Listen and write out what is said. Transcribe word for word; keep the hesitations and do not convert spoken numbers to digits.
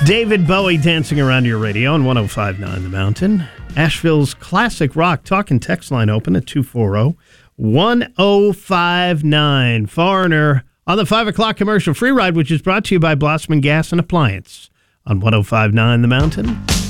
David Bowie dancing around your radio on one oh five point nine The Mountain. Asheville's classic rock talk and text line open at two four zero, one oh five nine. Foreigner on the five o'clock commercial free ride, which is brought to you by Blossman Gas and Appliance on one oh five point nine The Mountain.